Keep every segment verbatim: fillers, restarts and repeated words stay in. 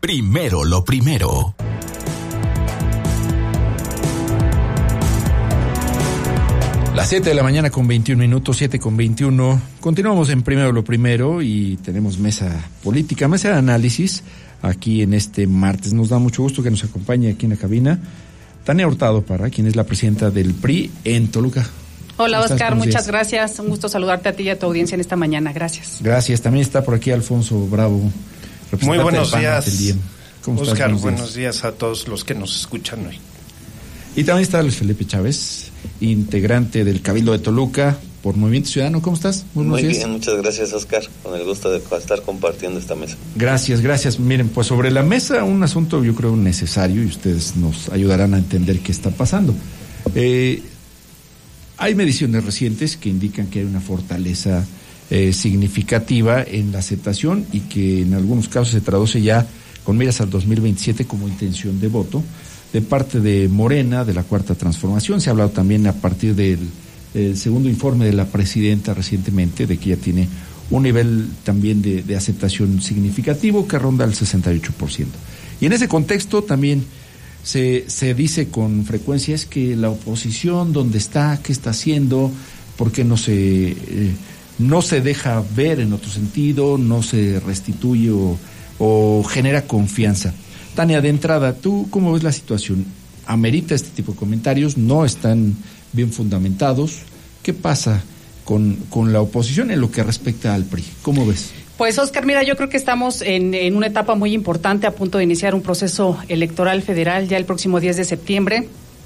Primero lo primero. Las siete de la mañana con veintiún minutos, siete con veintiuno. Continuamos en Primero lo Primero y tenemos mesa política, mesa de análisis aquí en este martes. Nos da mucho gusto que nos acompañe aquí en la cabina Tania Hurtado Parra, quien es la presidenta del P R I en Toluca. Hola Oscar, muchas gracias. Un gusto saludarte a ti y a tu audiencia en esta mañana. Gracias. Gracias. También está por aquí Alfonso Bravo. Muy buenos días, ¿Cómo Oscar. estás? Buenos buenos días. días a todos los que nos escuchan hoy. Y también está Luis Felipe Chávez, integrante del Cabildo de Toluca por Movimiento Ciudadano. ¿Cómo estás? Muy, Muy bien, muchas gracias, Oscar. Con el gusto de estar compartiendo esta mesa. Gracias, gracias. Miren, pues sobre la mesa un asunto yo creo necesario y ustedes nos ayudarán a entender qué está pasando. Eh, hay mediciones recientes que indican que hay una fortaleza eh, significativa en la aceptación y que en algunos casos se traduce ya con miras al dos mil veintisiete como intención de voto de parte de Morena, de la Cuarta Transformación. Se ha hablado también a partir del, del segundo informe de la presidenta recientemente, de que ya tiene un nivel también de, de aceptación significativo que ronda el sesenta y ocho por ciento. Y en ese contexto también se, se dice con frecuencia es que la oposición, ¿dónde está? ¿Qué está haciendo? ¿Por qué no se, eh, no se deja ver en otro sentido? ¿No se restituye o, o genera confianza? Tania, de entrada, ¿tú cómo ves la situación? ¿Amerita este tipo de comentarios? ¿No están bien fundamentados? ¿Qué pasa con, con la oposición en lo que respecta al P R I? ¿Cómo ves? Pues, Oscar, mira, yo creo que estamos en, en una etapa muy importante, a punto de iniciar un proceso electoral federal ya el próximo diez de septiembre.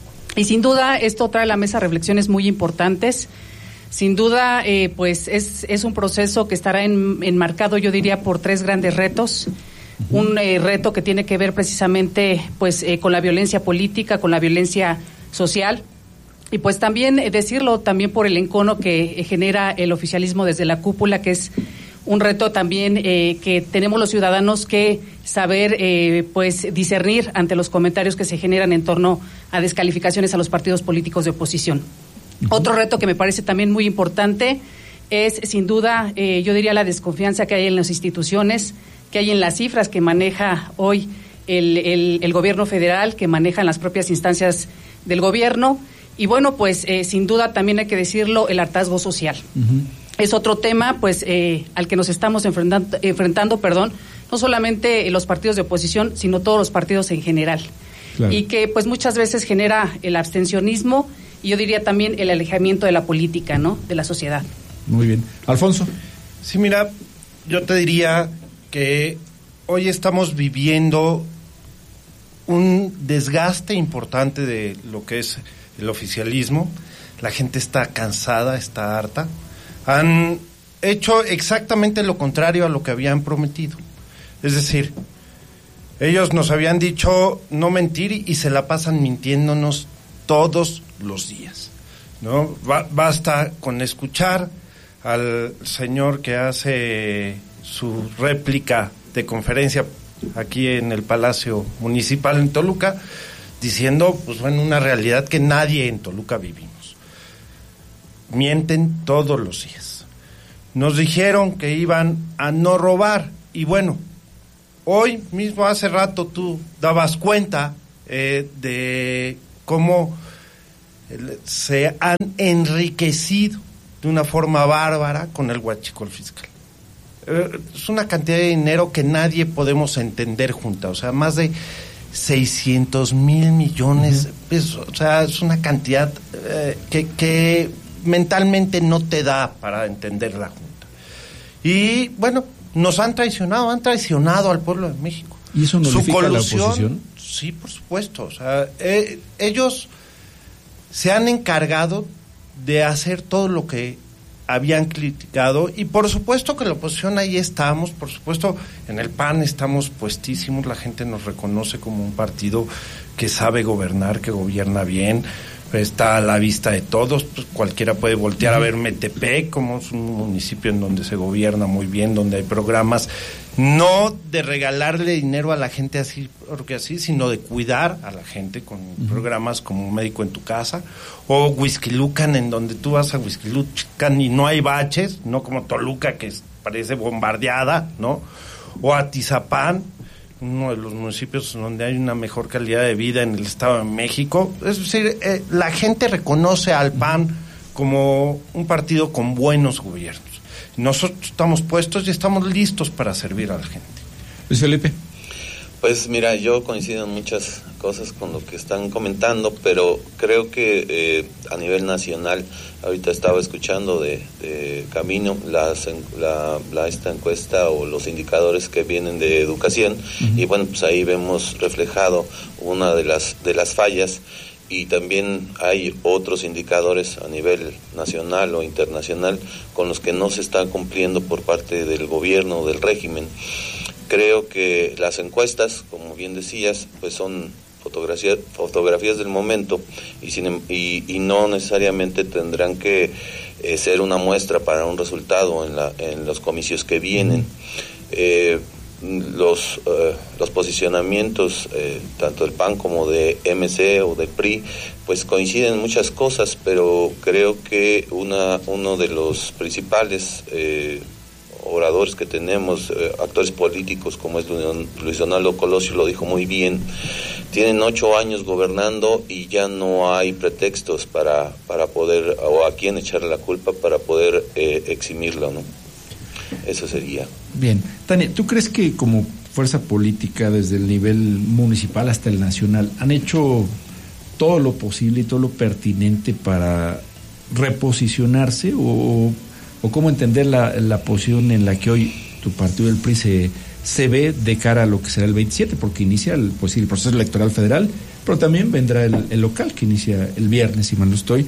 Y sin duda esto trae a la mesa reflexiones muy importantes. Sin duda, eh, pues es, es un proceso que estará en, enmarcado, yo diría, por tres grandes retos. Un eh, reto que tiene que ver precisamente pues eh, con la violencia política, con la violencia social y pues también eh, decirlo también por el encono que eh, genera el oficialismo desde la cúpula, que es un reto también eh, que tenemos los ciudadanos que saber eh, pues discernir ante los comentarios que se generan en torno a descalificaciones a los partidos políticos de oposición. Uh-huh. Otro reto que me parece también muy importante es sin duda eh, yo diría la desconfianza que hay en las instituciones, que hay en las cifras que maneja hoy el, el, el gobierno federal, que manejan las propias instancias del gobierno. Y bueno, pues eh, sin duda también hay que decirlo, el hartazgo social. Uh-huh. Es otro tema pues eh, al que nos estamos enfrentando, enfrentando perdón, no solamente los partidos de oposición, sino todos los partidos en general. Claro. Y que pues muchas veces genera el abstencionismo y yo diría también el alejamiento de la política, ¿no?, de la sociedad. Muy bien. Alfonso. Sí, mira, yo te diría que hoy estamos viviendo un desgaste importante de lo que es el oficialismo. La gente está cansada, está harta. Han hecho exactamente lo contrario a lo que habían prometido. Es decir, ellos nos habían dicho no mentir y se la pasan mintiéndonos todos los días, ¿no? Ba- basta con escuchar al señor que hace su réplica de conferencia aquí en el Palacio Municipal en Toluca, diciendo, pues bueno, una realidad que nadie en Toluca vivimos. Mienten todos los días. Nos dijeron que iban a no robar, y bueno, hoy mismo, hace rato, tú dabas cuenta eh, de cómo eh, se han enriquecido de una forma bárbara con el huachicol fiscal. Es una cantidad de dinero que nadie podemos entender junta, o sea, más de seiscientos mil millones de pesos, o sea, es una cantidad eh, que, que mentalmente no te da para entender la junta. Y bueno, nos han traicionado, han traicionado al pueblo de México. ¿Y eso nullifica a la oposición? Sí, por supuesto, o sea, eh, ellos se han encargado de hacer todo lo que habían criticado, y por supuesto que la oposición ahí estamos, por supuesto en el P A N estamos puestísimos, la gente nos reconoce como un partido que sabe gobernar, que gobierna bien, está a la vista de todos, pues cualquiera puede voltear uh-huh. a ver Metepec, como es un municipio en donde se gobierna muy bien, donde hay programas, no de regalarle dinero a la gente así, porque así, sino de cuidar a la gente con uh-huh. programas como Un Médico en tu Casa, o Huixquilucan, en donde tú vas a Huixquilucan y no hay baches, no como Toluca, que es, parece bombardeada, ¿no? O Atizapán, uno de los municipios donde hay una mejor calidad de vida en el Estado de México. Es decir, eh, la gente reconoce al P A N como un partido con buenos gobiernos. Nosotros estamos puestos y estamos listos para servir a la gente. Luis Felipe. Pues mira, yo coincido en muchas cosas con lo que están comentando, pero creo que eh, a nivel nacional, ahorita estaba escuchando de, de Camino las, la, la esta encuesta o los indicadores que vienen de educación, uh-huh. y bueno, pues ahí vemos reflejado una de las de las fallas, y también hay otros indicadores a nivel nacional o internacional con los que no se están cumpliendo por parte del gobierno o del régimen. Creo que las encuestas, como bien decías, pues son fotografías, fotografías del momento y, sin, y, y no necesariamente tendrán que eh, ser una muestra para un resultado en, la, en los comicios que vienen. Eh, los, uh, los posicionamientos, eh, tanto del P A N como de M C o del P R I, pues coinciden en muchas cosas, pero creo que una uno de los principales eh, oradores que tenemos, eh, actores políticos, como es Luis Donaldo Colosio, lo dijo muy bien, tienen ocho años gobernando y ya no hay pretextos para para poder, o a quién echarle la culpa para poder eh, eximirlo, ¿no? Eso sería. Bien. Tania, ¿tú crees que como fuerza política, desde el nivel municipal hasta el nacional, han hecho todo lo posible y todo lo pertinente para reposicionarse, o o cómo entender la, la posición en la que hoy tu partido, el P R I, se, se ve de cara a lo que será el veintisiete, porque inicia el, pues, el proceso electoral federal, pero también vendrá el, el local, que inicia el viernes, si mal no estoy,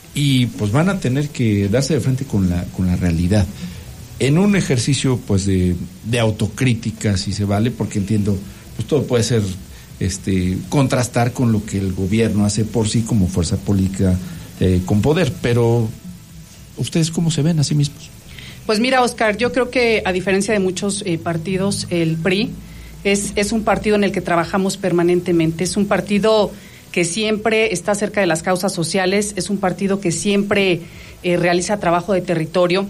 y pues van a tener que darse de frente con la, con la realidad. En un ejercicio pues de, de autocrítica, si se vale, porque entiendo, pues todo puede ser este contrastar con lo que el gobierno hace por sí como fuerza política eh, con poder, pero ¿ustedes cómo se ven a sí mismos? Pues mira, Oscar, yo creo que a diferencia de muchos eh, partidos, el P R I es, es un partido en el que trabajamos permanentemente, es un partido que siempre está cerca de las causas sociales, es un partido que siempre eh, realiza trabajo de territorio.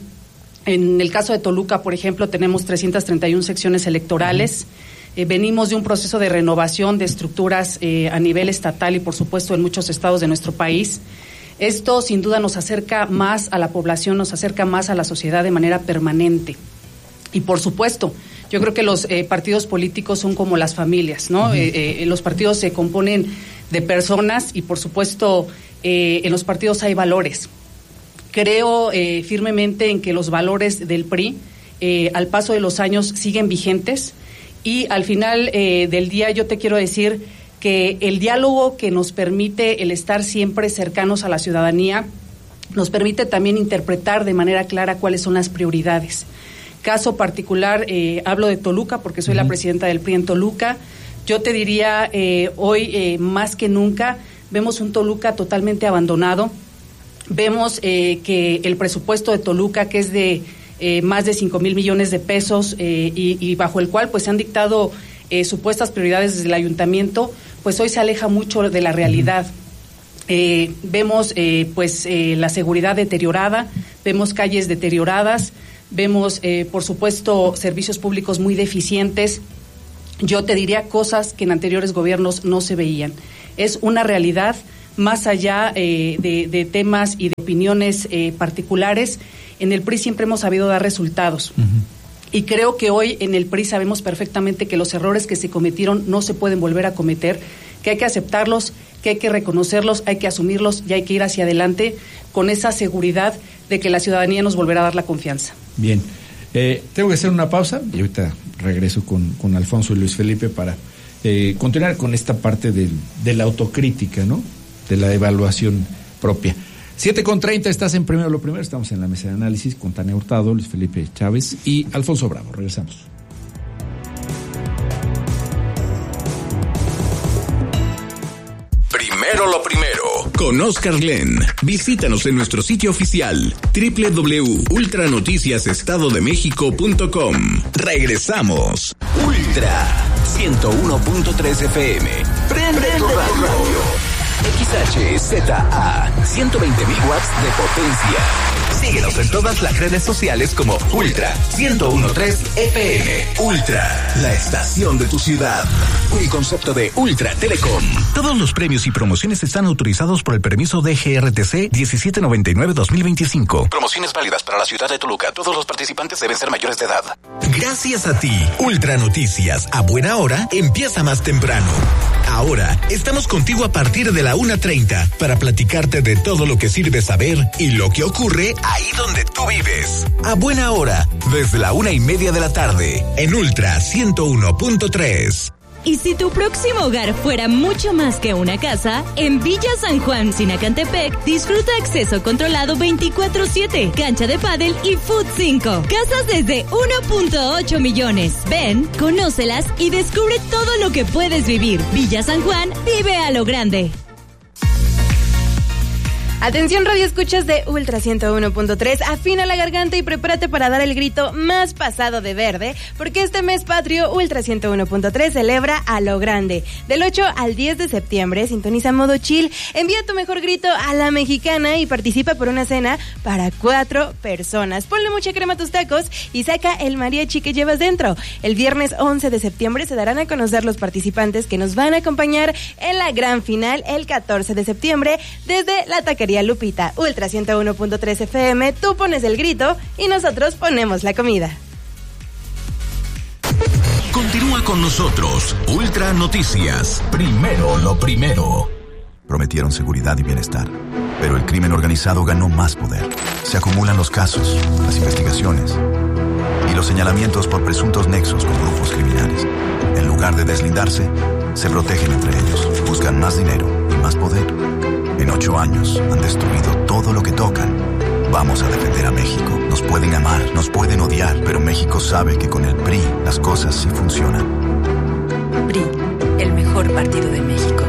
En el caso de Toluca, por ejemplo, tenemos trescientas treinta y una secciones electorales. Eh, venimos de un proceso de renovación de estructuras eh, a nivel estatal y, por supuesto, en muchos estados de nuestro país. Esto, sin duda, nos acerca más a la población, nos acerca más a la sociedad de manera permanente. Y, por supuesto, yo creo que los eh, partidos políticos son como las familias, ¿no? Uh-huh. Eh, eh, los partidos se componen de personas y, por supuesto, eh, en los partidos hay valores. Creo eh, firmemente en que los valores del P R I, eh, al paso de los años, siguen vigentes, y al final eh, del día yo te quiero decir que el diálogo que nos permite el estar siempre cercanos a la ciudadanía nos permite también interpretar de manera clara cuáles son las prioridades. Caso particular, eh, hablo de Toluca porque soy uh-huh. la presidenta del P R I en Toluca. Yo te diría, eh, hoy eh, más que nunca, vemos un Toluca totalmente abandonado. Vemos eh, que el presupuesto de Toluca, que es de eh, más de cinco mil millones de pesos eh, y, y bajo el cual pues se han dictado eh, supuestas prioridades desde el ayuntamiento, pues hoy se aleja mucho de la realidad. Eh, vemos eh, pues eh, la seguridad deteriorada, vemos calles deterioradas, vemos eh, por supuesto servicios públicos muy deficientes. Yo te diría cosas que en anteriores gobiernos no se veían. Es una realidad más allá eh, de, de temas y de opiniones eh, particulares. En el P R I siempre hemos sabido dar resultados. Uh-huh. Y creo que hoy en el P R I sabemos perfectamente que los errores que se cometieron no se pueden volver a cometer, que hay que aceptarlos, que hay que reconocerlos, hay que asumirlos y hay que ir hacia adelante con esa seguridad de que la ciudadanía nos volverá a dar la confianza. Bien, eh, tengo que hacer una pausa y ahorita regreso con, con Alfonso y Luis Felipe para eh, continuar con esta parte del, de la autocrítica, ¿no? De la evaluación propia. siete con treinta, estás en Primero lo Primero, estamos en la mesa de análisis con Tania Hurtado, Luis Felipe Chávez y Alfonso Bravo. Regresamos. Primero lo Primero, con Oscar Glenn. Visítanos en nuestro sitio oficial doble u doble u doble u punto ultra noticias estado de méxico punto com. Regresamos. Ultra ciento uno punto tres F M. Prende tu radio. X H Z A, ciento veinte mil watts de potencia. Síguenos en todas las redes sociales como Ultra ciento uno punto tres F M. Ultra, la estación de tu ciudad. Un concepto de Ultra Telecom. Todos los premios y promociones están autorizados por el permiso D G R T C diecisiete noventa y nueve dos mil veinticinco. Promociones válidas para la ciudad de Toluca. Todos los participantes deben ser mayores de edad. Gracias a ti, Ultra Noticias, a buena hora, empieza más temprano. Ahora, estamos contigo a partir de la una treinta para platicarte de todo lo que sirve saber y lo que ocurre ahí donde tú vives. A buena hora, desde la una y media de la tarde, en Ultra ciento uno punto tres. Y si tu próximo hogar fuera mucho más que una casa, en Villa San Juan, Sinacantepec, disfruta acceso controlado veinticuatro siete, cancha de pádel y Food cinco. Casas desde uno punto ocho millones. Ven, conócelas y descubre todo lo que puedes vivir. Villa San Juan, vive a lo grande. Atención, radio escuchas de Ultra ciento uno punto tres, afina la garganta y prepárate para dar el grito más pasado de verde, porque este mes patrio Ultra ciento uno punto tres celebra a lo grande. Del ocho al diez de septiembre sintoniza modo chill, envía tu mejor grito a la mexicana y participa por una cena para cuatro personas. Ponle mucha crema a tus tacos y saca el mariachi que llevas dentro. El viernes once de septiembre se darán a conocer los participantes que nos van a acompañar en la gran final el catorce de septiembre desde la taquería Lupita. Ultra ciento uno punto tres F M, tú pones el grito y nosotros ponemos la comida. Continúa con nosotros, Ultra Noticias. Primero lo primero. Prometieron seguridad y bienestar, pero el crimen organizado ganó más poder. Se acumulan los casos, las investigaciones y los señalamientos por presuntos nexos con grupos criminales. En lugar de deslindarse, se protegen entre ellos, buscan más dinero y más poder. En ocho años han destruido todo lo que tocan. Vamos a defender a México. Nos pueden amar, nos pueden odiar, pero México sabe que con el P R I las cosas sí funcionan. P R I, el mejor partido de México.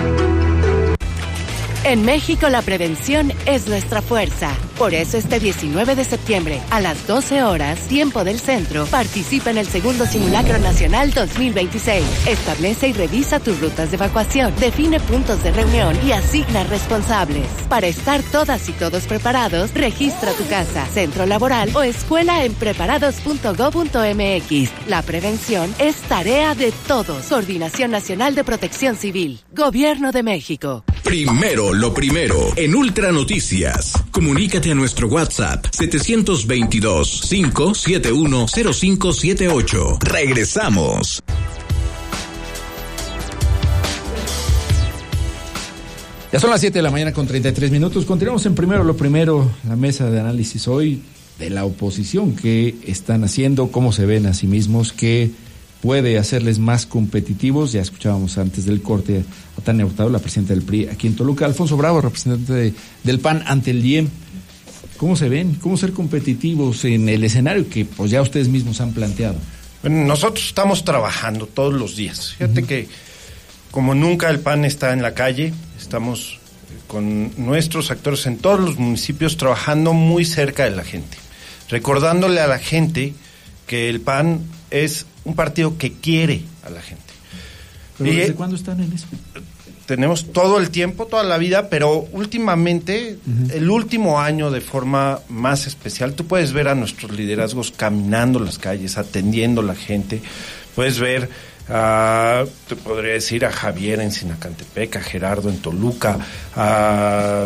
En México la prevención es nuestra fuerza. Por eso este diecinueve de septiembre, a las doce horas, tiempo del centro, participa en el segundo Simulacro Nacional dos mil veintiséis. Establece y revisa tus rutas de evacuación, define puntos de reunión y asigna responsables. Para estar todas y todos preparados, registra tu casa, centro laboral o escuela en preparados punto gob punto m x. La prevención es tarea de todos. Coordinación Nacional de Protección Civil. Gobierno de México. Primero lo primero, en Ultra Noticias. Comunícate a nuestro WhatsApp setecientos veintidós, cinco siete uno, cero cinco siete ocho. Regresamos. Ya son las siete de la mañana con treinta y tres minutos. Continuamos en Primero lo Primero, la mesa de análisis hoy de la oposición, qué están haciendo, cómo se ven a sí mismos, qué puede hacerles más competitivos. Ya escuchábamos antes del corte a Tania Hurtado, la presidenta del P R I aquí en Toluca, Alfonso Bravo, representante de, del P A N ante el D I E M. ¿Cómo se ven? ¿Cómo ser competitivos en el escenario que pues ya ustedes mismos han planteado? Bueno, nosotros estamos trabajando todos los días. Fíjate uh-huh. que como nunca el P A N está en la calle, estamos con nuestros actores en todos los municipios trabajando muy cerca de la gente, recordándole a la gente que el P A N es un partido que quiere a la gente. ¿Pero desde cuándo están en eso? Tenemos todo el tiempo, toda la vida, pero últimamente, uh-huh. el último año de forma más especial, tú puedes ver a nuestros liderazgos caminando las calles, atendiendo a la gente, puedes ver, uh, te podría decir a Javier en Sinacantepec, a Gerardo en Toluca, a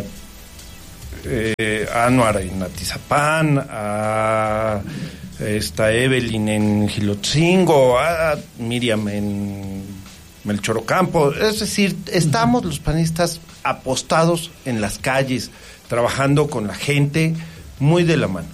eh, Anuar en Atizapán, a esta Evelyn en Gilotzingo, a Miriam en Melchor Ocampo. Es decir, estamos los panistas apostados en las calles, trabajando con la gente, muy de la mano.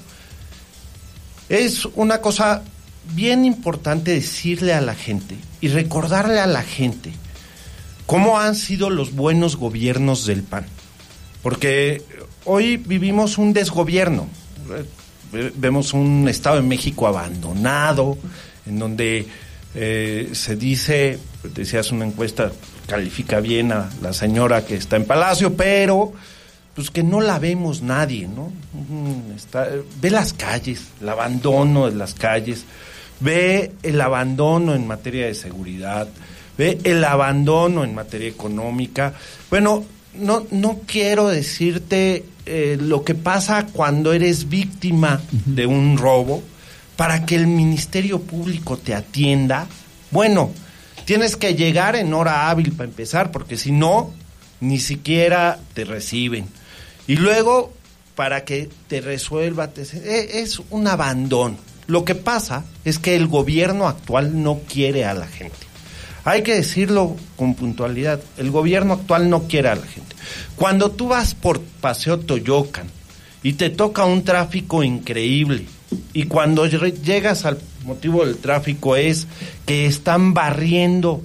Es una cosa bien importante decirle a la gente y recordarle a la gente cómo han sido los buenos gobiernos del P A N. Porque hoy vivimos un desgobierno. Vemos un Estado de México abandonado, en donde eh, se dice, decías una encuesta, califica bien a la señora que está en Palacio, pero pues que no la vemos nadie, ¿no? Está, ve las calles, el abandono de las calles, ve el abandono en materia de seguridad, ve el abandono en materia económica. Bueno, no, no quiero decirte eh, lo que pasa cuando eres víctima uh-huh. de un robo para que el Ministerio Público te atienda. Bueno, tienes que llegar en hora hábil para empezar, porque si no, ni siquiera te reciben. Y luego, para que te resuelva, te, es un abandono. Lo que pasa es que el gobierno actual no quiere a la gente. Hay que decirlo con puntualidad. El gobierno actual no quiere a la gente. Cuando tú vas por Paseo Toyocan y te toca un tráfico increíble, y cuando llegas al motivo del tráfico es que están barriendo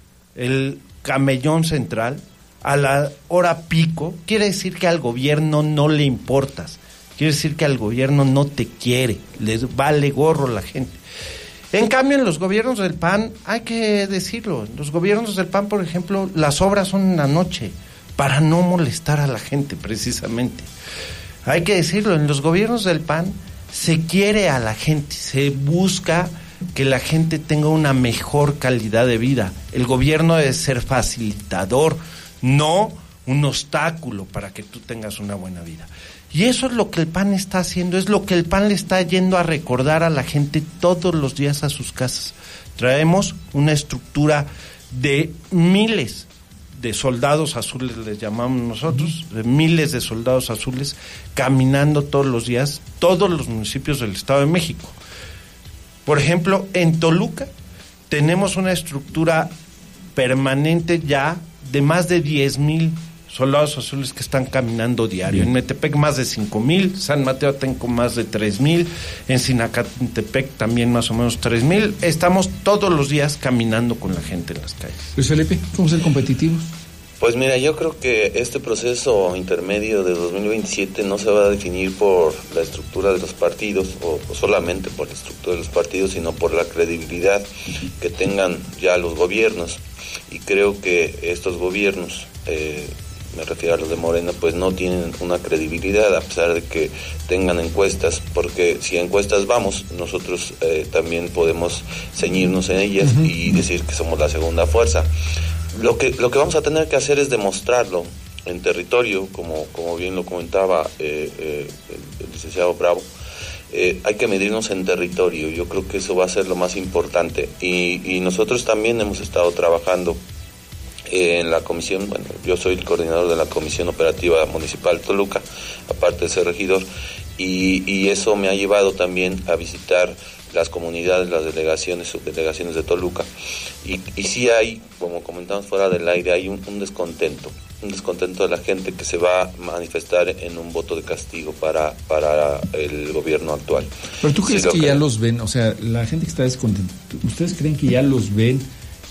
el Camellón Central a la hora pico, quiere decir que al gobierno no le importas, quiere decir que al gobierno no te quiere, les vale gorro la gente. En cambio, en los gobiernos del P A N, hay que decirlo, en los gobiernos del P A N, por ejemplo, las obras son en la noche, para no molestar a la gente, precisamente. Hay que decirlo, en los gobiernos del P A N se quiere a la gente, se busca que la gente tenga una mejor calidad de vida. El gobierno debe ser facilitador, no un obstáculo para que tú tengas una buena vida. Y eso es lo que el P A N está haciendo, es lo que el P A N le está yendo a recordar a la gente todos los días a sus casas. Traemos una estructura de miles de soldados azules, les llamamos nosotros, de miles de soldados azules caminando todos los días, todos los municipios del Estado de México. Por ejemplo, en Toluca tenemos una estructura permanente ya de más de diez mil soldados azules que están caminando diario. En Metepec más de cinco mil, San Mateo Atenco más de tres mil, en Sinacantepec también más o menos tres mil. Estamos todos los días caminando con la gente en las calles. Luis Felipe, ¿cómo ser competitivos? Pues mira, yo creo que este proceso intermedio de dos mil veintisiete no se va a definir por la estructura de los partidos o, o solamente por la estructura de los partidos, sino por la credibilidad que tengan ya los gobiernos. Y creo que estos gobiernos, eh, me refiero a los de Morena, pues no tienen una credibilidad a pesar de que tengan encuestas, porque si a encuestas vamos, nosotros eh, también podemos ceñirnos en ellas uh-huh. y decir que somos la segunda fuerza. Lo que lo que vamos a tener que hacer es demostrarlo en territorio, como como bien lo comentaba eh, eh, el, el licenciado Bravo. Eh, hay que medirnos en territorio, yo creo que eso va a ser lo más importante. Y, y nosotros también hemos estado trabajando en la comisión, bueno, yo soy el coordinador de la Comisión Operativa Municipal Toluca, aparte de ser regidor, y, y eso me ha llevado también a visitar las comunidades, las delegaciones, subdelegaciones de Toluca, y, y sí hay, como comentamos fuera del aire, hay un, un descontento, un descontento de la gente que se va a manifestar en un voto de castigo para, para el gobierno actual. Pero tú crees sí, que creo. ya los ven, o sea, la gente que está descontenta, ¿ustedes creen que ya los ven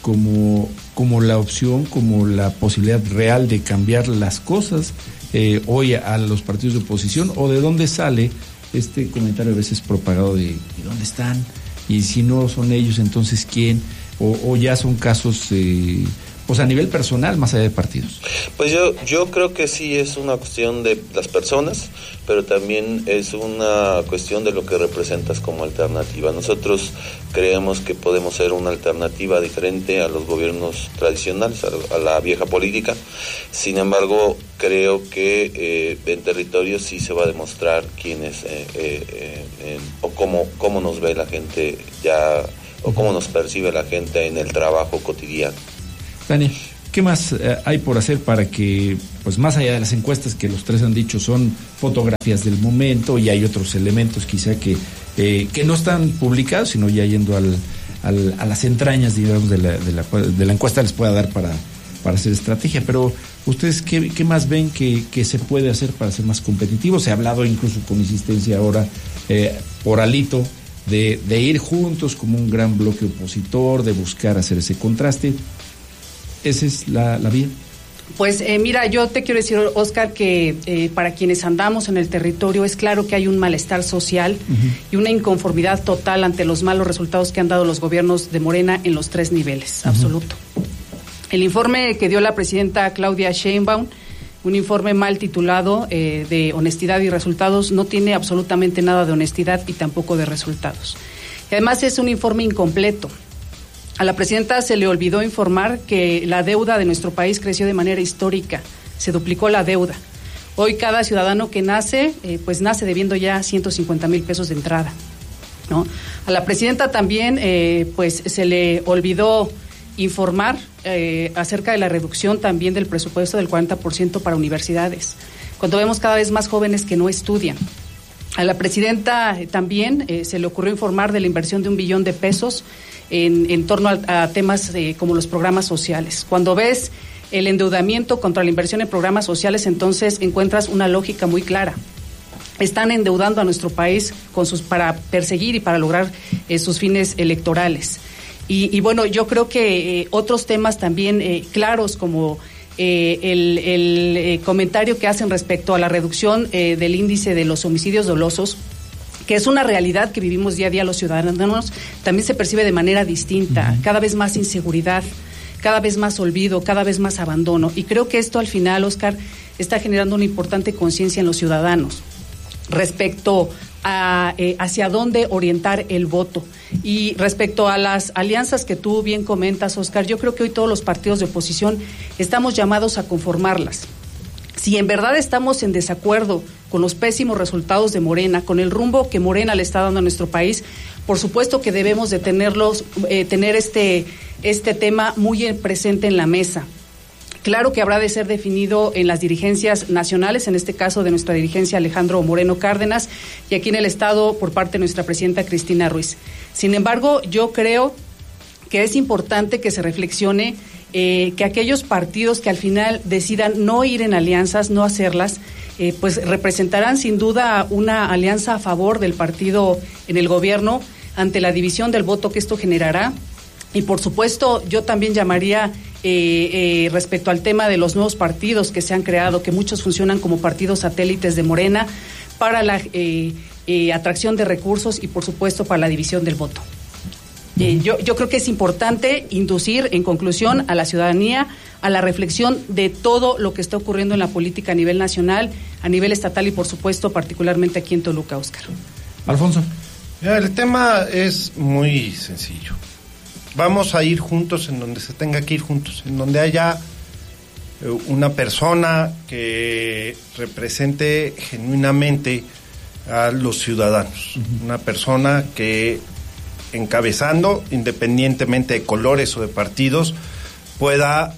como, como la opción, como la posibilidad real de cambiar las cosas eh, hoy a, a los partidos de oposición? ¿O de dónde sale este comentario a veces propagado de ¿y dónde están? Y si no son ellos, entonces ¿quién? O, o ya son casos eh, pues a nivel personal, más allá de partidos. Pues yo yo creo que sí es una cuestión de las personas, pero también es una cuestión de lo que representas como alternativa. Nosotros creemos que podemos ser una alternativa diferente a los gobiernos tradicionales, a, a la vieja política. Sin embargo, creo que eh, en territorio sí se va a demostrar quién es eh, eh, eh, o cómo, cómo nos ve la gente ya, o cómo nos percibe la gente en el trabajo cotidiano. Dani, ¿qué más eh, hay por hacer para que, pues más allá de las encuestas que los tres han dicho son fotografías del momento y hay otros elementos quizá que eh, que no están publicados, sino ya yendo al, al, a las entrañas, digamos, de la, de la, de la encuesta les pueda dar para, para hacer estrategia? Pero ¿ustedes qué, qué más ven que, que se puede hacer para ser más competitivos? Se ha hablado incluso con insistencia ahora eh, por Alito de, de ir juntos como un gran bloque opositor, de buscar hacer ese contraste. ¿Esa es la, la vía? Pues eh, mira, yo te quiero decir, Oscar, que eh, para quienes andamos en el territorio es claro que hay un malestar social uh-huh. y una inconformidad total ante los malos resultados que han dado los gobiernos de Morena en los tres niveles, uh-huh. absoluto. El informe que dio la presidenta Claudia Sheinbaum, un informe mal titulado eh, de honestidad y resultados, no tiene absolutamente nada de honestidad y tampoco de resultados. Y además es un informe incompleto. A la presidenta se le olvidó informar que la deuda de nuestro país creció de manera histórica, se duplicó la deuda. Hoy cada ciudadano que nace, eh, pues nace debiendo ya ciento cincuenta mil pesos de entrada, ¿no? A la presidenta también, eh, pues se le olvidó informar eh, acerca de la reducción también del presupuesto del cuarenta por ciento para universidades, cuando vemos cada vez más jóvenes que no estudian. A la presidenta eh, también eh, se le ocurrió informar de la inversión de un billón de pesos en, en torno a, a temas eh, como los programas sociales. Cuando ves el endeudamiento contra la inversión en programas sociales, entonces encuentras una lógica muy clara. Están endeudando a nuestro país con sus, para perseguir y para lograr eh, sus fines electorales. Y, y bueno, yo creo que eh, otros temas también eh, claros como eh, el, el eh, comentario que hacen respecto a la reducción eh, del índice de los homicidios dolosos, que es una realidad que vivimos día a día los ciudadanos, también se percibe de manera distinta, uh-huh. cada vez más inseguridad, cada vez más olvido, cada vez más abandono. Y creo que esto al final, Oscar, está generando una importante conciencia en los ciudadanos respecto a eh, hacia dónde orientar el voto. Y respecto a las alianzas que tú bien comentas, Oscar, yo creo que hoy todos los partidos de oposición estamos llamados a conformarlas. Si en verdad estamos en desacuerdo con los pésimos resultados de Morena, con el rumbo que Morena le está dando a nuestro país, por supuesto que debemos de tenerlos, eh, tener este, este tema muy presente en la mesa. Claro que habrá de ser definido en las dirigencias nacionales, en este caso de nuestra dirigencia Alejandro Moreno Cárdenas, y aquí en el Estado por parte de nuestra presidenta Cristina Ruiz. Sin embargo, yo creo que es importante que se reflexione eh, que aquellos partidos que al final decidan no ir en alianzas, no hacerlas, eh, pues representarán sin duda una alianza a favor del partido en el gobierno ante la división del voto que esto generará. Y por supuesto, yo también llamaría eh, eh, respecto al tema de los nuevos partidos que se han creado, que muchos funcionan como partidos satélites de Morena, para la eh, eh, atracción de recursos y por supuesto para la división del voto. Eh, yo, yo creo que es importante inducir, en conclusión, a la ciudadanía a la reflexión de todo lo que está ocurriendo en la política a nivel nacional, a nivel estatal y por supuesto particularmente aquí en Toluca, Óscar. Alfonso. El tema es muy sencillo. Vamos a ir juntos en donde se tenga que ir juntos, en donde haya una persona que represente genuinamente a los ciudadanos, uh-huh. una persona que encabezando, independientemente de colores o de partidos, pueda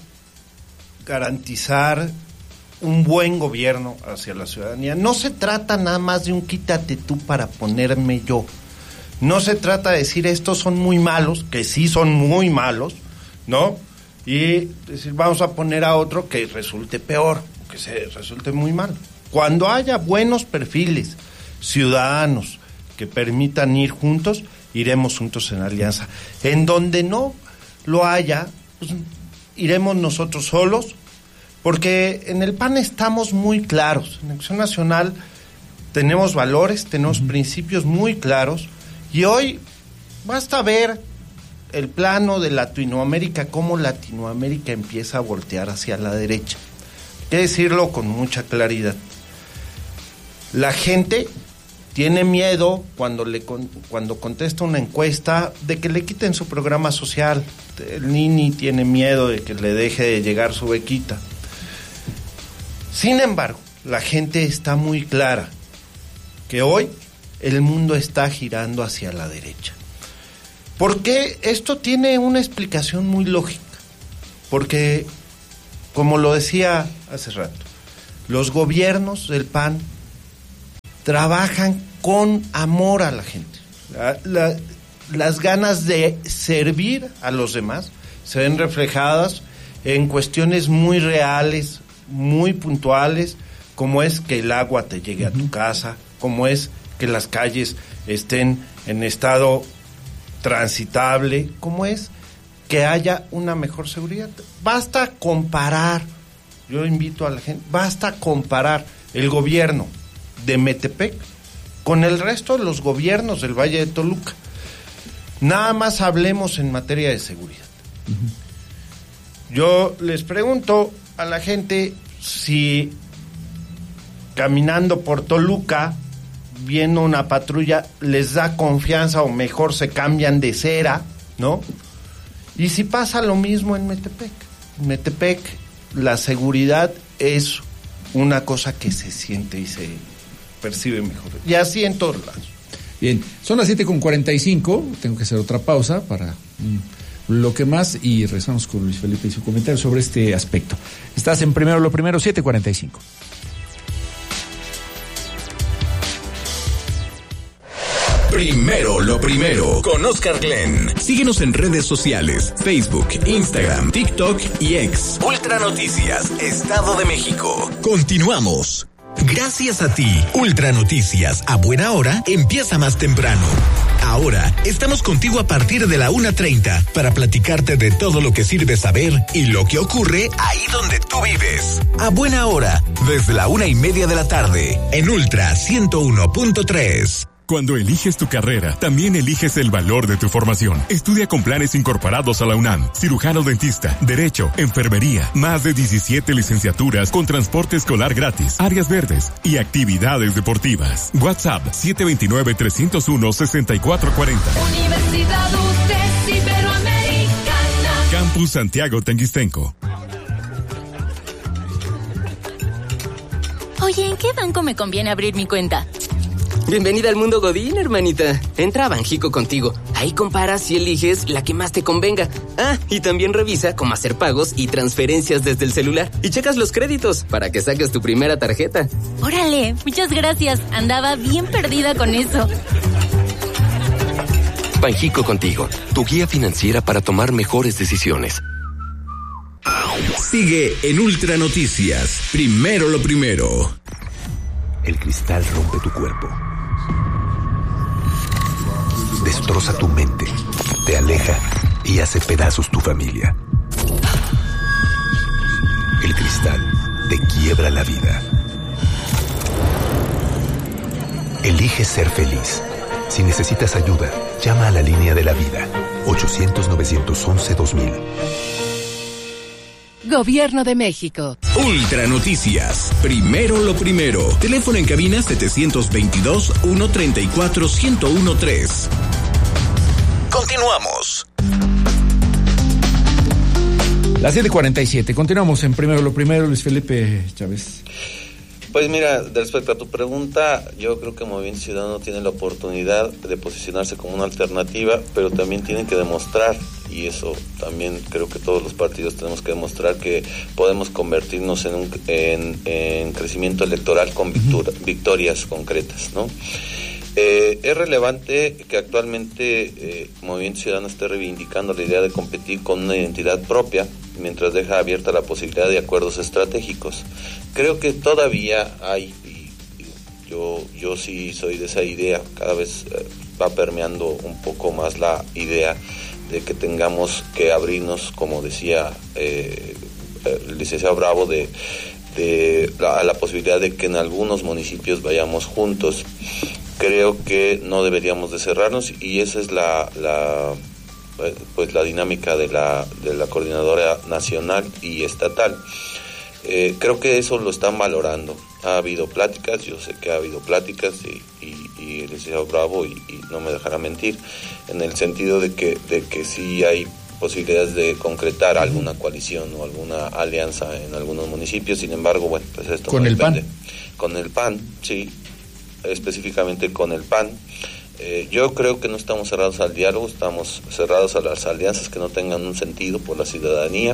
garantizar un buen gobierno hacia la ciudadanía. No se trata nada más de un quítate tú para ponerme yo. No se trata de decir estos son muy malos, que sí son muy malos, ¿no? Y decir vamos a poner a otro que resulte peor, que se resulte muy mal. Cuando haya buenos perfiles ciudadanos que permitan ir juntos, iremos juntos en alianza. En donde no lo haya, pues iremos nosotros solos, porque en el P A N estamos muy claros. En Acción Nacional tenemos valores, tenemos uh-huh. principios muy claros. Y hoy basta ver el plano de Latinoamérica, cómo Latinoamérica empieza a voltear hacia la derecha. Hay que decirlo con mucha claridad. La gente tiene miedo cuando le cuando contesta una encuesta de que le quiten su programa social. El Nini tiene miedo de que le deje de llegar su bequita. Sin embargo, la gente está muy clara que hoy el mundo está girando hacia la derecha. ¿Por qué? Esto tiene una explicación muy lógica. Porque, como lo decía hace rato, los gobiernos del P A N trabajan con amor a la gente. La, la, las ganas de servir a los demás se ven reflejadas en cuestiones muy reales, muy puntuales, como es que el agua te llegue a tu casa, como es que las calles estén en estado transitable, como es que haya una mejor seguridad. Basta comparar, yo invito a la gente, basta comparar el gobierno de Metepec con el resto de los gobiernos del Valle de Toluca. Nada más hablemos en materia de seguridad. Uh-huh. Yo les pregunto a la gente si caminando por Toluca, viendo una patrulla, les da confianza o mejor se cambian de cera, ¿no? Y si pasa lo mismo en Metepec. En Metepec la seguridad es una cosa que se siente y se percibe mejor. Y así en todos lados. Bien, son las siete con cuarenta y cinco, tengo que hacer otra pausa para mm, lo que más y regresamos con Luis Felipe y su comentario sobre este aspecto. Estás en Primero lo Primero, siete cuarenta y cinco. Primero lo primero con Oscar Glenn. Síguenos en redes sociales, Facebook, Instagram, TikTok y X. Ultra Noticias, Estado de México. Continuamos. Gracias a ti, Ultra Noticias, a buena hora, empieza más temprano. Ahora, estamos contigo a partir de la una treinta para platicarte de todo lo que sirve saber y lo que ocurre ahí donde tú vives. A buena hora, desde la una y media de la tarde, en Ultra ciento uno punto tres. Cuando eliges tu carrera, también eliges el valor de tu formación. Estudia con planes incorporados a la UNAM. Cirujano dentista, Derecho, Enfermería, más de diecisiete licenciaturas con transporte escolar gratis, áreas verdes y actividades deportivas. WhatsApp siete dos nueve, tres cero uno, seis cuatro cuatro cero. Universidad U T E S Iberoamericana. Campus Santiago Tenguistenco. Oye, ¿en qué banco me conviene abrir mi cuenta? Bienvenida al mundo Godín, hermanita. Entra a Banjico Contigo. Ahí comparas y eliges la que más te convenga. Ah, y también revisa cómo hacer pagos y transferencias desde el celular. Y checas los créditos para que saques tu primera tarjeta. Órale, muchas gracias. Andaba bien perdida con eso. Banjico Contigo, tu guía financiera para tomar mejores decisiones. Sigue en Ultra Noticias. Primero lo primero. El cristal rompe tu cuerpo. Destroza tu mente, te aleja y hace pedazos tu familia. El cristal te quiebra la vida. Elige ser feliz. Si necesitas ayuda, llama a la línea de la vida. ochocientos, novecientos once, dos mil. Gobierno de México. Ultra Noticias. Primero lo primero. Teléfono en cabina setecientos veintidós, ciento treinta y cuatro, ciento trece. Continuamos. Las siete cuarenta y siete. Continuamos en Primero lo Primero. Luis Felipe Chávez. Pues mira, respecto a tu pregunta, yo creo que Movimiento Ciudadano tiene la oportunidad de posicionarse como una alternativa, pero también tienen que demostrar, y eso también creo que todos los partidos tenemos que demostrar, que podemos convertirnos en un en, en crecimiento electoral con victor, victorias concretas, ¿no? Eh, es relevante que actualmente eh, Movimiento Ciudadano esté reivindicando la idea de competir con una identidad propia, mientras deja abierta la posibilidad de acuerdos estratégicos. Creo que todavía hay, y, y yo, yo sí soy de esa idea, cada vez eh, va permeando un poco más la idea de que tengamos que abrirnos, como decía eh, el licenciado Bravo, de, de la, la posibilidad de que en algunos municipios vayamos juntos. Creo que no deberíamos de cerrarnos, y esa es la, la pues la dinámica de la de la coordinadora nacional y estatal. Eh, creo que eso lo están valorando. Ha habido pláticas, yo sé que ha habido pláticas y, y, y el licenciado Bravo y, y no me dejará mentir, en el sentido de que de que sí hay posibilidades de concretar alguna coalición o alguna alianza en algunos municipios. Sin embargo, bueno, pues esto con no el depende. P A N. Con el P A N, sí, específicamente con el P A N. Eh, yo creo que no estamos cerrados al diálogo, estamos cerrados a las alianzas que no tengan un sentido por la ciudadanía,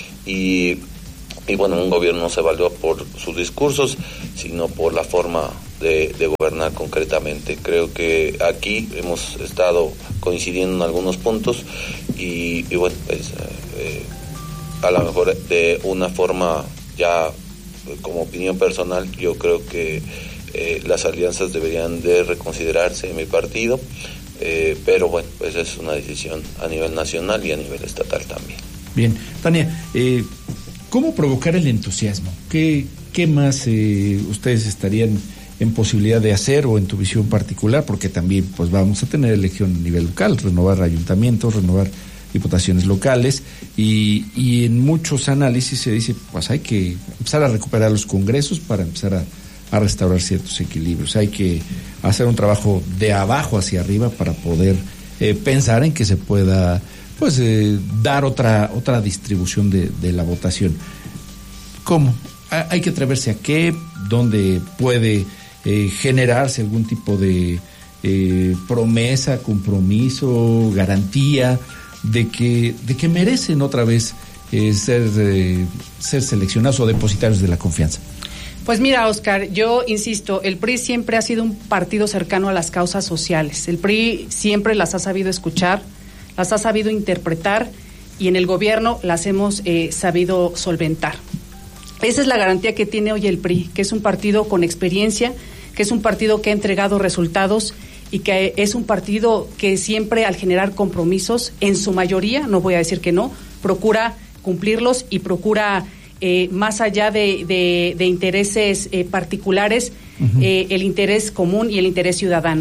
y, y bueno, un gobierno no se evalúa por sus discursos, sino por la forma de, de gobernar concretamente. Creo que aquí hemos estado coincidiendo en algunos puntos y, y bueno, pues eh, a lo mejor de una forma ya como opinión personal, yo creo que Eh, las alianzas deberían de reconsiderarse en mi partido, eh, pero bueno, pues es una decisión a nivel nacional y a nivel estatal también. Bien, Tania, eh, ¿cómo provocar el entusiasmo? ¿Qué, qué más eh, ustedes estarían en posibilidad de hacer, o en tu visión particular? Porque también pues vamos a tener elección a nivel local, renovar ayuntamientos, renovar diputaciones locales, y, y en muchos análisis se dice, pues hay que empezar a recuperar los congresos para empezar a a restaurar ciertos equilibrios. Hay que hacer un trabajo de abajo hacia arriba para poder eh, pensar en que se pueda pues eh, dar otra otra distribución de, de la votación. ¿Cómo? hay que atreverse a qué, dónde puede eh, generarse algún tipo de eh, promesa, compromiso, garantía de que, de que merecen otra vez eh, ser, eh, ser seleccionados o depositarios de la confianza. Pues mira, Oscar, yo insisto, el P R I siempre ha sido un partido cercano a las causas sociales. El P R I siempre las ha sabido escuchar, las ha sabido interpretar y en el gobierno las hemos eh, sabido solventar. Esa es la garantía que tiene hoy el P R I, que es un partido con experiencia, que es un partido que ha entregado resultados y que es un partido que siempre al generar compromisos, en su mayoría, no voy a decir que no, procura cumplirlos y procura... Eh, más allá de, de, de intereses eh, particulares, uh-huh. eh, el interés común y el interés ciudadano.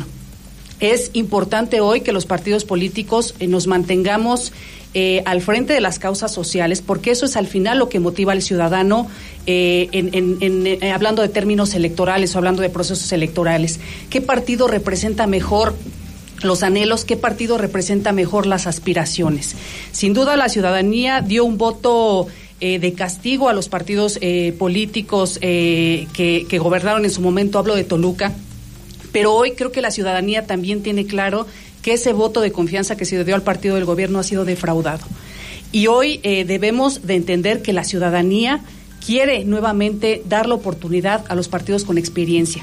Es importante hoy que los partidos políticos eh, nos mantengamos eh, al frente de las causas sociales, porque eso es al final lo que motiva al ciudadano, eh, en, en, en, eh, hablando de términos electorales o hablando de procesos electorales. ¿Qué partido representa mejor los anhelos? ¿Qué partido representa mejor las aspiraciones? Sin duda la ciudadanía dio un voto Eh, de castigo a los partidos eh, políticos eh, que, que gobernaron en su momento, hablo de Toluca, pero hoy creo que la ciudadanía también tiene claro que ese voto de confianza que se dio al partido del gobierno ha sido defraudado. Y hoy eh, debemos de entender que la ciudadanía quiere nuevamente dar la oportunidad a los partidos con experiencia.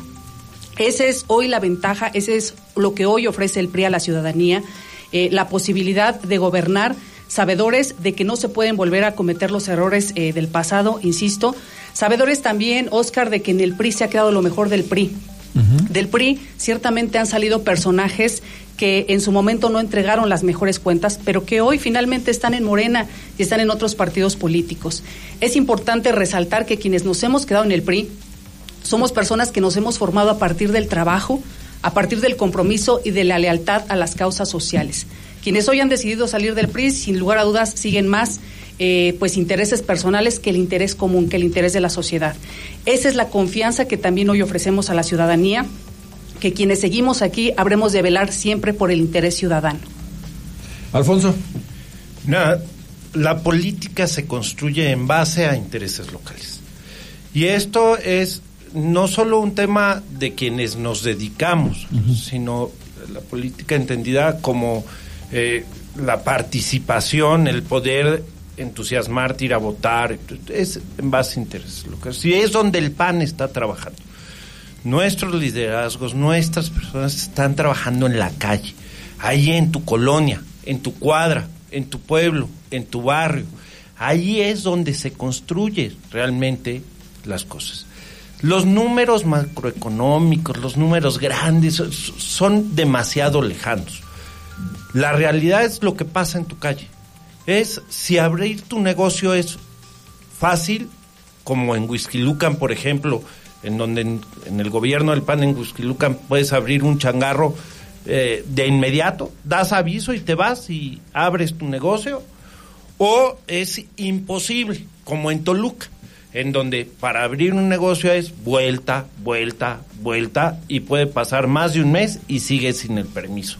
Esa es hoy la ventaja, ese es lo que hoy ofrece el P R I a la ciudadanía, eh, la posibilidad de gobernar sabedores de que no se pueden volver a cometer los errores eh, del pasado, insisto, sabedores también, Oscar, de que en el P R I se ha quedado lo mejor del P R I. Uh-huh. Del P R I ciertamente han salido personajes que en su momento no entregaron las mejores cuentas, pero que hoy finalmente están en Morena y están en otros partidos políticos. Es importante resaltar que quienes nos hemos quedado en el P R I somos personas que nos hemos formado a partir del trabajo, a partir del compromiso y de la lealtad a las causas sociales. Quienes hoy han decidido salir del P R I, sin lugar a dudas, siguen más eh, pues intereses personales que el interés común, que el interés de la sociedad. Esa es la confianza que también hoy ofrecemos a la ciudadanía, que quienes seguimos aquí habremos de velar siempre por el interés ciudadano. Alfonso. Nada, la política se construye en base a intereses locales. Y esto es no solo un tema de quienes nos dedicamos, uh-huh. sino la política entendida como Eh, la participación, el poder entusiasmarte, ir a votar, es en base a intereses locales. Y es donde el P A N está trabajando. Nuestros liderazgos, nuestras personas están trabajando en la calle, ahí en tu colonia, en tu cuadra, en tu pueblo, en tu barrio. Ahí es donde se construyen realmente las cosas. Los números macroeconómicos, los números grandes, son demasiado lejanos. La realidad es lo que pasa en tu calle. Es si abrir tu negocio es fácil, como en Huixquilucan, por ejemplo, en donde en, en el gobierno del P A N en Huixquilucan puedes abrir un changarro eh, de inmediato, das aviso y te vas y abres tu negocio, o es imposible, como en Toluca, en donde para abrir un negocio es vuelta, vuelta, vuelta, y puede pasar más de un mes y sigues sin el permiso.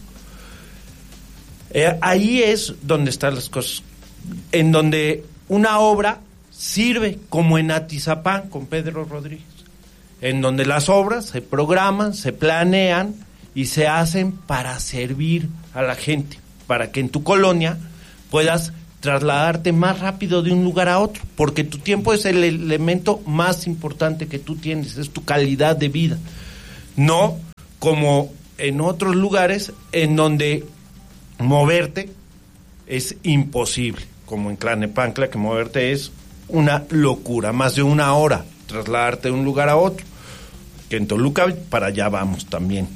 Eh, ahí es donde están las cosas, en donde una obra sirve como en Atizapán con Pedro Rodríguez, en donde las obras se programan, se planean y se hacen para servir a la gente, para que en tu colonia puedas trasladarte más rápido de un lugar a otro, porque tu tiempo es el elemento más importante que tú tienes, es tu calidad de vida, no como en otros lugares en donde moverte es imposible, como en Tlalnepantla, que moverte es una locura, más de una hora trasladarte de un lugar a otro, que en Toluca para allá vamos también.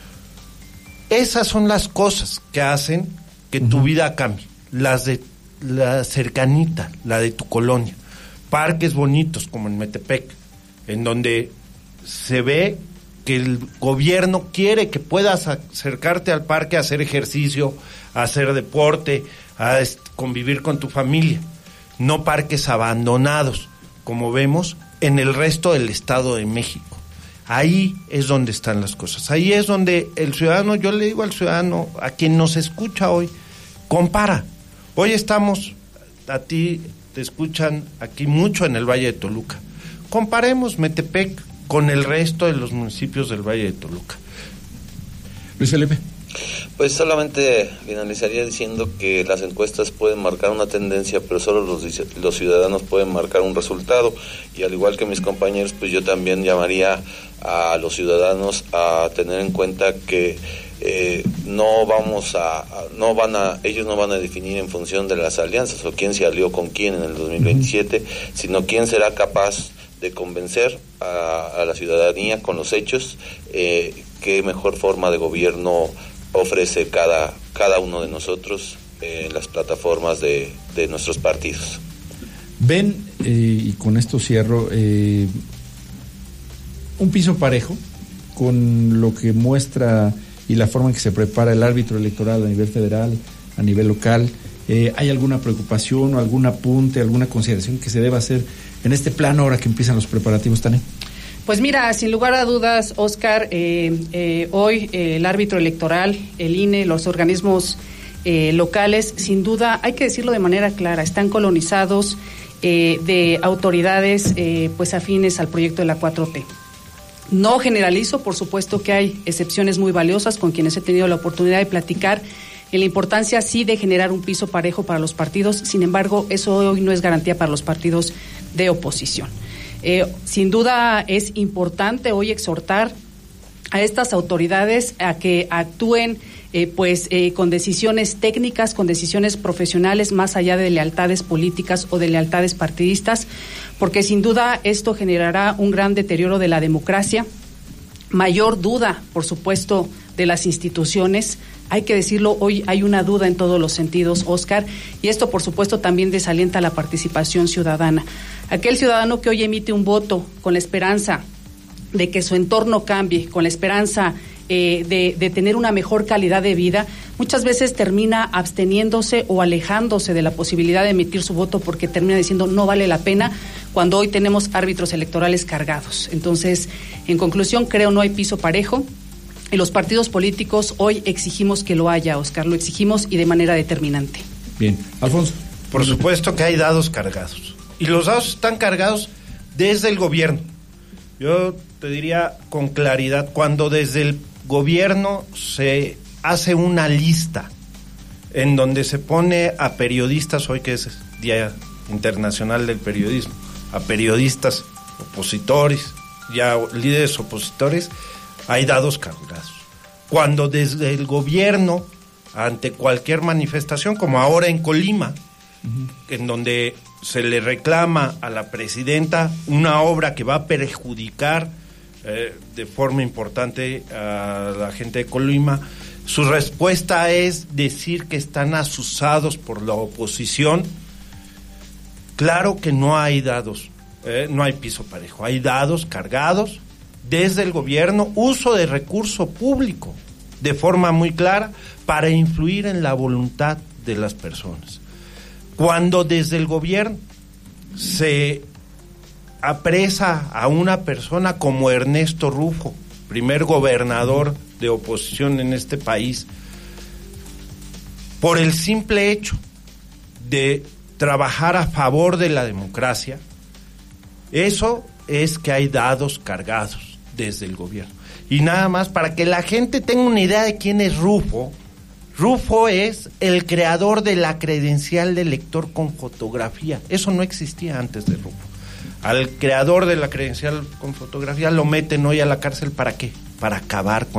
Esas son las cosas que hacen que uh-huh. tu vida cambie, las de la cercanita, la de tu colonia, parques bonitos como en Metepec, en donde se ve que el gobierno quiere que puedas acercarte al parque a hacer ejercicio, a hacer deporte, a convivir con tu familia. No parques abandonados, como vemos en el resto del Estado de México. Ahí es donde están las cosas. Ahí es donde el ciudadano, yo le digo al ciudadano, a quien nos escucha hoy, compara. Hoy estamos, a ti te escuchan aquí mucho en el Valle de Toluca. comparemos Metepec con el resto de los municipios del Valle de Toluca. Luis Felipe. Pues solamente finalizaría diciendo que las encuestas pueden marcar una tendencia, pero solo los, los ciudadanos pueden marcar un resultado, y al igual que mis compañeros, pues yo también llamaría a los ciudadanos a tener en cuenta que eh, no vamos a, a no van a ellos no van a definir en función de las alianzas o quién se alió con quién en el dos mil veintisiete, sino quién será capaz de convencer a, a la ciudadanía con los hechos eh, qué mejor forma de gobierno ofrece cada cada uno de nosotros en eh, las plataformas de, de nuestros partidos. Ven, eh, y con esto cierro, eh, un piso parejo con lo que muestra y la forma en que se prepara el árbitro electoral a nivel federal, a nivel local. Eh, ¿Hay alguna preocupación o algún apunte, alguna consideración que se deba hacer en este plano ahora que empiezan los preparativos, Tania? Pues mira, sin lugar a dudas, Oscar, eh, eh, hoy eh, el árbitro electoral, el I N E, los organismos eh, locales, sin duda, hay que decirlo de manera clara, están colonizados eh, de autoridades eh, pues afines al proyecto de la cuatro T. No generalizo, por supuesto que hay excepciones muy valiosas con quienes he tenido la oportunidad de platicar en la importancia sí de generar un piso parejo para los partidos, sin embargo, eso hoy no es garantía para los partidos de oposición. Eh, sin duda es importante hoy exhortar a estas autoridades a que actúen eh, pues eh, con decisiones técnicas, con decisiones profesionales, más allá de lealtades políticas o de lealtades partidistas, porque sin duda esto generará un gran deterioro de la democracia, mayor duda, por supuesto, de las instituciones. Hay que decirlo, hoy hay una duda en todos los sentidos, Oscar, y esto, por supuesto, también desalienta la participación ciudadana. Aquel ciudadano que hoy emite un voto con la esperanza de que su entorno cambie, con la esperanza eh, de, de tener una mejor calidad de vida, muchas veces termina absteniéndose o alejándose de la posibilidad de emitir su voto porque termina diciendo no vale la pena, cuando hoy tenemos árbitros electorales cargados. Entonces, en conclusión, creo no hay piso parejo. Y los partidos políticos hoy exigimos que lo haya, Oscar, lo exigimos y de manera determinante. Bien, Alfonso. Por supuesto que hay dados cargados. Y los dados están cargados desde el gobierno. Yo te diría con claridad, cuando desde el gobierno se hace una lista en donde se pone a periodistas, hoy que es Día Internacional del Periodismo, a periodistas opositores, ya líderes opositores, hay dados cargados. Cuando desde el gobierno, ante cualquier manifestación, como ahora en Colima, uh-huh. en donde se le reclama a la presidenta una obra que va a perjudicar eh, de forma importante a la gente de Colima, su respuesta es decir que están asusados por la oposición. Claro que no hay dados, eh, no hay piso parejo, hay dados cargados desde el gobierno, uso de recurso público de forma muy clara para influir en la voluntad de las personas. Cuando desde el gobierno se apresa a una persona como Ernesto Rufo, primer gobernador de oposición en este país, por el simple hecho de trabajar a favor de la democracia, eso es que hay dados cargados desde el gobierno. Y nada más para que la gente tenga una idea de quién es Rufo. Rufo es el creador de la credencial de lector con fotografía. Eso no existía antes de Rufo. Al creador de la credencial con fotografía lo meten hoy a la cárcel, ¿para qué? Para acabar con